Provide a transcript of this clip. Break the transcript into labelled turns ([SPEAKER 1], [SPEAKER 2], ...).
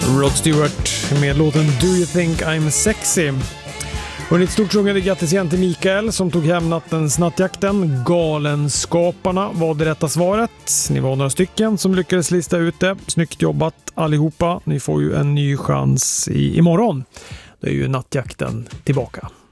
[SPEAKER 1] Rod Stewart med låten Do You Think I'm Sexy. Och ett stort sjungande grattis igen till Mikael som tog hem nattens nattjakten. Galenskaparna var det rätta svaret. Ni var några stycken som lyckades lista ut det. Snyggt jobbat allihopa. Ni får ju en ny chans imorgon. Då är ju nattjakten tillbaka.